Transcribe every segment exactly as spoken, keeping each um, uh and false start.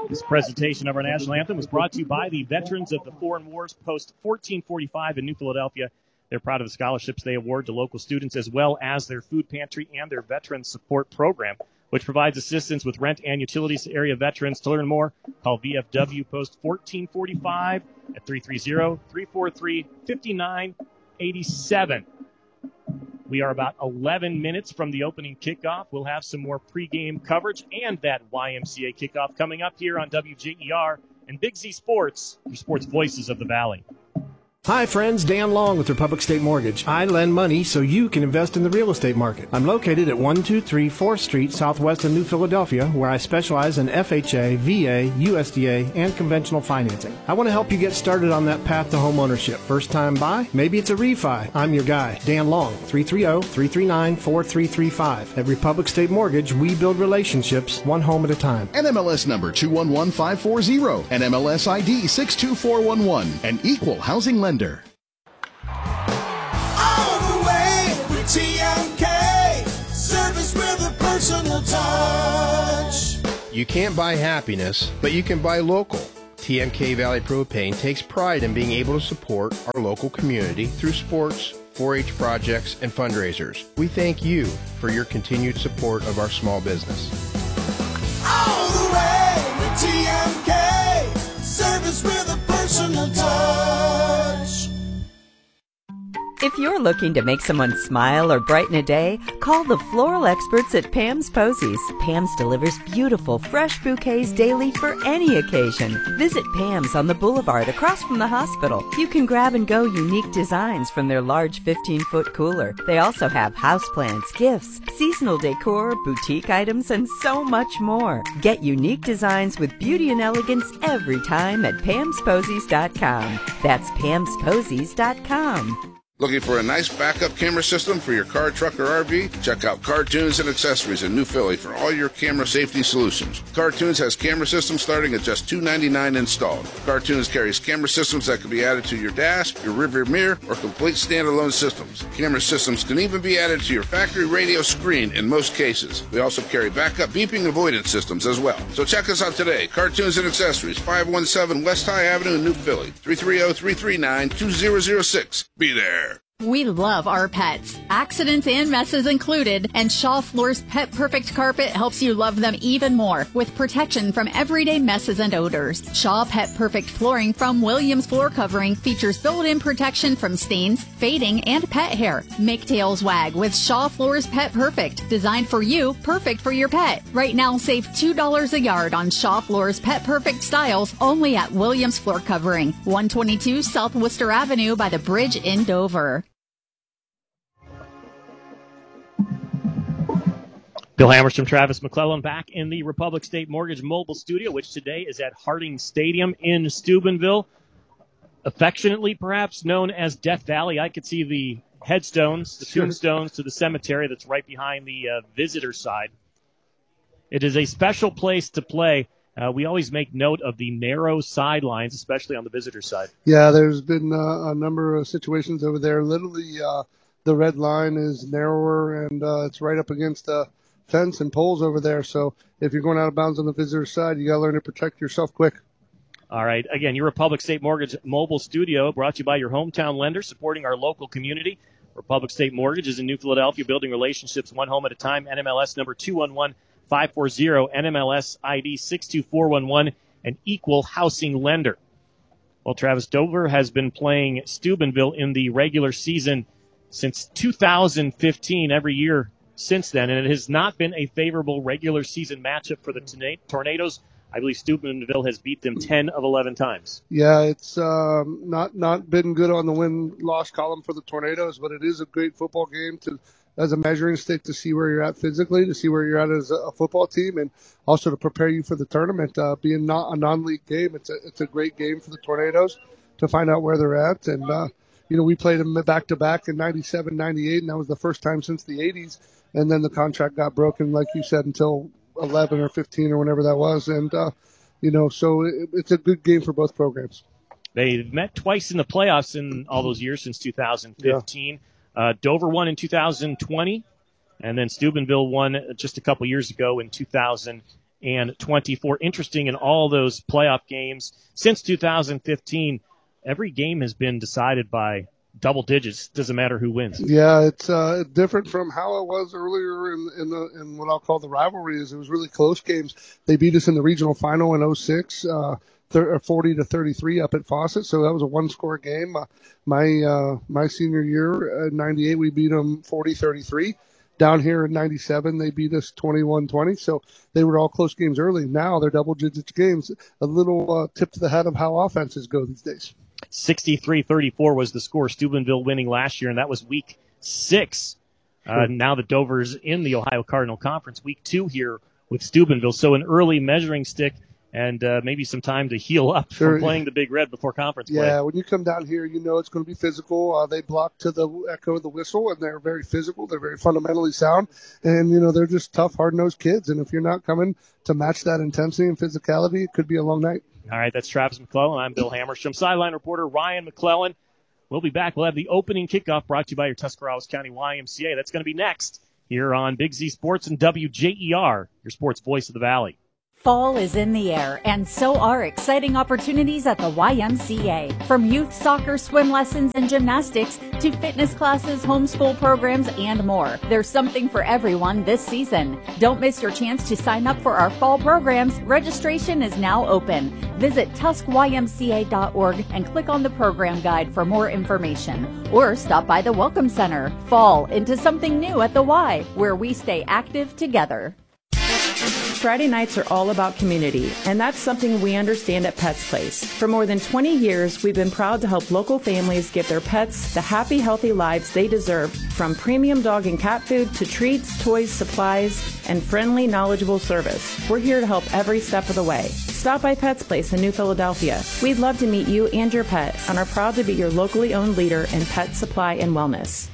This presentation of our national anthem was brought to you by the veterans of the Foreign Wars Post fourteen forty-five in New Philadelphia. They're proud of the scholarships they award to local students, as well as their food pantry and their veteran support program, which provides assistance with rent and utilities to area veterans. To learn more, call V F W Post fourteen forty-five at three three zero, three four three, five nine eight seven. We are about eleven minutes from the opening kickoff. We'll have some more pregame coverage and that Y M C A kickoff coming up here on W J E R and Big Z Sports, your sports voices of the Valley. Hi friends, Dan Long with Republic State Mortgage. I lend money so you can invest in the real estate market. I'm located at one two three fourth Street, southwest of New Philadelphia, where I specialize in F H A, V A, U S D A, and conventional financing. I want to help you get started on that path to home ownership. First time buy? Maybe it's a refi. I'm your guy, Dan Long, three three zero, three three nine, four three three five. At Republic State Mortgage, we build relationships one home at a time. N M L S number two one one five four zero, N M L S I D six two four one one, an equal housing lender. All the way with T M K, service with a personal touch. You can't buy happiness, but you can buy local. T M K Valley Propane takes pride in being able to support our local community through sports, four H projects, and fundraisers. We thank you for your continued support of our small business. All the way with T M K, service with a personal touch. If you're looking to make someone smile or brighten a day, call the floral experts at Pam's Posies. Pam's delivers beautiful, fresh bouquets daily for any occasion. Visit Pam's on the boulevard across from the hospital. You can grab and go unique designs from their large fifteen-foot cooler. They also have houseplants, gifts, seasonal decor, boutique items, and so much more. Get unique designs with beauty and elegance every time at pams posies dot com. That's pams posies dot com. Looking for a nice backup camera system for your car, truck, or R V? Check out Cartoons and Accessories in New Philly for all your camera safety solutions. Cartoons has camera systems starting at just two ninety-nine installed. Cartoons carries camera systems that can be added to your dash, your rearview mirror, or complete standalone systems. Camera systems can even be added to your factory radio screen in most cases. We also carry backup beeping avoidance systems as well. So check us out today. Cartoons and Accessories, five one seven West High Avenue in New Philly, three three zero, three three nine, two zero zero six. Be there. We love our pets, accidents and messes included, and Shaw Floor's Pet Perfect Carpet helps you love them even more with protection from everyday messes and odors. Shaw Pet Perfect Flooring from Williams Floor Covering features built-in protection from stains, fading, and pet hair. Make tails wag with Shaw Floor's Pet Perfect, designed for you, perfect for your pet. Right now, save two dollars a yard on Shaw Floor's Pet Perfect styles only at Williams Floor Covering, one twenty-two South Worcester Avenue by the bridge in Dover. Bill Hammerstrom, Travis McClellan back in the Republic State Mortgage Mobile Studio, which today is at Harding Stadium in Steubenville. Affectionately, perhaps, known as Death Valley. I could see the headstones, the tombstones to the cemetery that's right behind the uh, visitor side. It is a special place to play. Uh, we always make note of the narrow sidelines, especially on the visitor side. Yeah, there's been uh, a number of situations over there. Literally, uh, the red line is narrower, and uh, it's right up against a fence and poles over there. So if you're going out of bounds on the visitor side, you got to learn to protect yourself quick. All right. Again, your Republic State Mortgage Mobile Studio brought to you by your hometown lender, supporting our local community. Republic State Mortgage is in New Philadelphia, building relationships one home at a time. N M L S number two one one five four zero, N M L S I D six two four one one, an equal housing lender. Well, Travis, Dover has been playing Steubenville in the regular season since two thousand fifteen, every year since then, and it has not been a favorable regular season matchup for the Tornadoes. I believe Steubenville has beat them ten of eleven times. Yeah, it's um, not not been good on the win-loss column for the Tornadoes, but it is a great football game to as a measuring stick to see where you're at physically, to see where you're at as a football team, and also to prepare you for the tournament. Uh, being not a non-league game, it's a it's a great game for the Tornadoes to find out where they're at. And uh, you know, we played them back-to-back in ninety-seven, ninety-eight, and that was the first time since the eighties. And then the contract got broken, like you said, until eleven or fifteen or whenever that was. And, uh, you know, so it, it's a good game for both programs. They've met twice in the playoffs in all those years since two thousand fifteen. Yeah. Uh, Dover won in two thousand twenty, and then Steubenville won just a couple years ago in two thousand and twenty-four. Interesting, in all those playoff games since two thousand fifteen, every game has been decided by double digits. Doesn't matter who wins. Yeah, it's uh, different from how it was earlier in in, the, in what I'll call the rivalry. Is it was really close games. They beat us in the regional final in oh six, uh, forty to thirty-three up at Fawcett. So that was a one-score game. Uh, my uh, my senior year, in ninety-eight, we beat them forty thirty-three. Down here in ninety-seven, they beat us twenty-one twenty. So they were all close games early. Now they're double-digit games. A little uh, tip to the head of how offenses go these days. sixty-three thirty-four was the score. Steubenville winning last year, and that was week six. Uh, now that Dover's in the Ohio Cardinal Conference, week two here with Steubenville. So an early measuring stick and uh, maybe some time to heal up Sure. from playing the Big Red before conference play. Yeah, when you come down here, you know it's going to be physical. Uh, they block to the echo of the whistle, and they're very physical. They're very fundamentally sound, and, you know, they're just tough, hard-nosed kids. And if you're not coming to match that intensity and physicality, it could be a long night. All right, that's Travis McClellan. I'm Bill Hammerstrom. Sideline reporter Ryan McClellan. We'll be back. We'll have the opening kickoff brought to you by your Tuscarawas County Y M C A. That's going to be next here on Big Z Sports and W J E R, your sports voice of the Valley. Fall is in the air, and so are exciting opportunities at the Y M C A. From youth soccer, swim lessons, and gymnastics to fitness classes, homeschool programs, and more. There's something for everyone this season. Don't miss your chance to sign up for our fall programs. Registration is now open. Visit tusk y m c a dot org and click on the program guide for more information. Or stop by the Welcome Center. Fall into something new at the Y, where we stay active together. Friday nights are all about community, and that's something we understand at Pets Place. For more than twenty years, we've been proud to help local families give their pets the happy, healthy lives they deserve, from premium dog and cat food to treats, toys, supplies, and friendly, knowledgeable service. We're here to help every step of the way. Stop by Pets Place in New Philadelphia. We'd love to meet you and your pet, and are proud to be your locally owned leader in pet supply and wellness.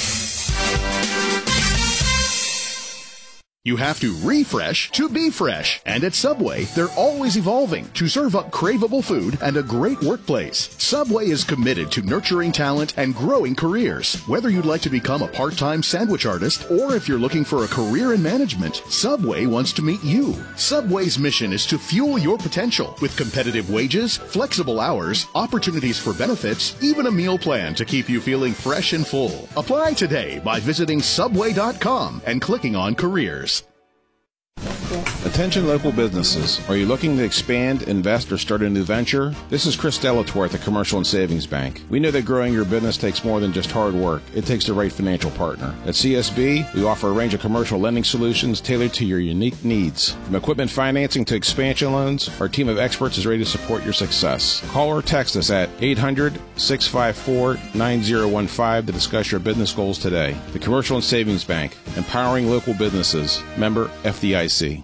You have to refresh to be fresh. And at Subway, they're always evolving to serve up craveable food and a great workplace. Subway is committed to nurturing talent and growing careers. Whether you'd like to become a part-time sandwich artist or if you're looking for a career in management, Subway wants to meet you. Subway's mission is to fuel your potential with competitive wages, flexible hours, opportunities for benefits, even a meal plan to keep you feeling fresh and full. Apply today by visiting subway dot com and clicking on careers. Attention local businesses. Are you looking to expand, invest, or start a new venture? This is Chris Delatorre at the Commercial and Savings Bank. We know that growing your business takes more than just hard work. It takes the right financial partner. At C S B, we offer a range of commercial lending solutions tailored to your unique needs. From equipment financing to expansion loans, our team of experts is ready to support your success. Call or text us at eight hundred, six five four, nine zero one five to discuss your business goals today. The Commercial and Savings Bank, empowering local businesses. Member F D I C.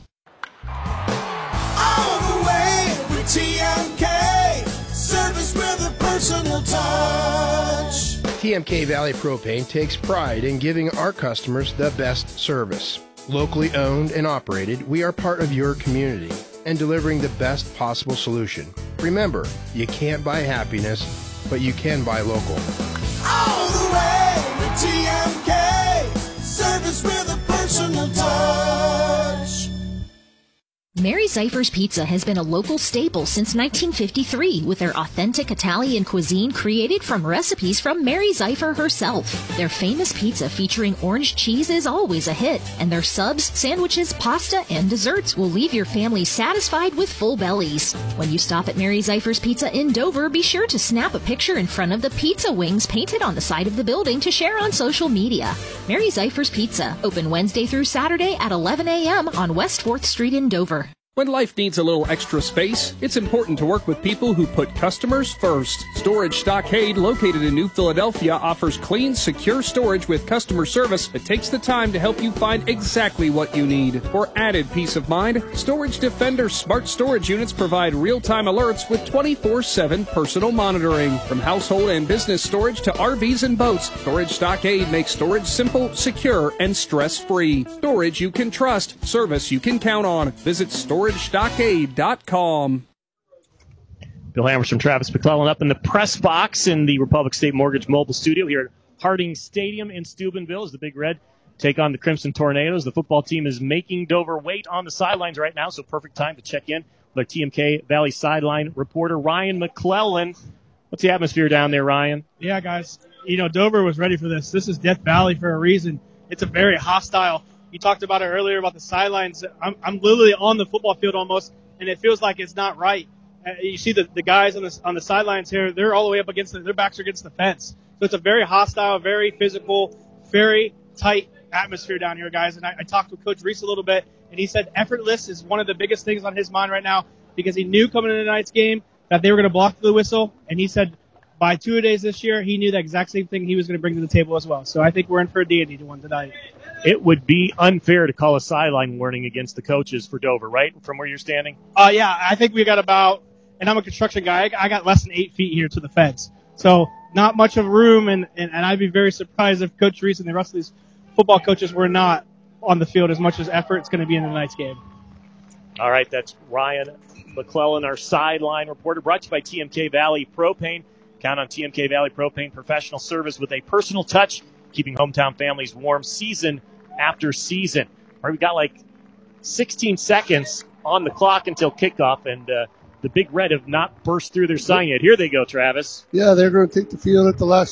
T M K, service with a personal touch. T M K Valley Propane takes pride in giving our customers the best service. Locally owned and operated, we are part of your community and delivering the best possible solution. Remember, you can't buy happiness, but you can buy local. All the way with T M K, service with a personal touch. Mary Zeifer's Pizza has been a local staple since nineteen fifty-three with their authentic Italian cuisine created from recipes from Mary Zeifer herself. Their famous pizza featuring orange cheese is always a hit, and their subs, sandwiches, pasta, and desserts will leave your family satisfied with full bellies. When you stop at Mary Zeifer's Pizza in Dover, be sure to snap a picture in front of the pizza wings painted on the side of the building to share on social media. Mary Zeifer's Pizza, open Wednesday through Saturday at eleven a.m. on West fourth Street in Dover. When life needs a little extra space, it's important to work with people who put customers first. Storage Stockade, located in New Philadelphia, offers clean, secure storage with customer service that takes the time to help you find exactly what you need. For added peace of mind, Storage Defender smart storage units provide real-time alerts with twenty-four seven personal monitoring. From household and business storage to R Vs and boats, Storage Stockade makes storage simple, secure, and stress-free. Storage you can trust, service you can count on. Visit storage stockade dot com. Bill Hammerstrom, Travis McClellan up in the press box in the Republic State Mortgage Mobile Studio here at Harding Stadium in Steubenville as the Big Red take on the Crimson Tornadoes. The football team is making Dover wait on the sidelines right now, so perfect time to check in with our T M K Valley sideline reporter, Ryan McClellan. What's the atmosphere down there, Ryan? Yeah, guys. You know, Dover was ready for this. This is Death Valley for a reason. It's a very hostile. You talked about it earlier about the sidelines. I'm, I'm literally on the football field almost, and it feels like it's not right. Uh, you see the, the guys on the on the sidelines here, they're all the way up against the, their backs are against the fence. So it's a very hostile, very physical, very tight atmosphere down here, guys. And I, I talked with Coach Reese a little bit, and he said effortless is one of the biggest things on his mind right now because he knew coming into tonight's game that they were going to block the whistle, and he said by two-a-days this year, he knew the exact same thing he was going to bring to the table as well. So I think we're in for a dandy one tonight. It would be unfair to call a sideline warning against the coaches for Dover, right, from where you're standing? Uh, yeah, I think we got about, and I'm a construction guy, I got less than eight feet here to the fence. So not much of room, and, and, and I'd be very surprised if Coach Reese and the rest of these football coaches were not on the field as much as effort it's going to be in tonight's game. All right, that's Ryan McClellan, our sideline reporter, brought to you by T M K Valley Propane. Count on T M K Valley Propane professional service with a personal touch, keeping hometown families warm season after season. All right, we got like sixteen seconds on the clock until kickoff, and uh, the Big Red have not burst through their sign yet. Here they go, Travis. Yeah, they're going to take the field at the last